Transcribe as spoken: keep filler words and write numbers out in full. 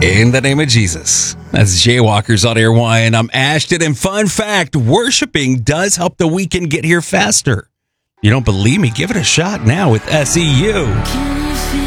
In the name of Jesus. That's Jaywalkers on Air One. I'm Ashton, and fun fact, worshiping does help the weekend get here faster. You don't believe me? Give it a shot now with S E U.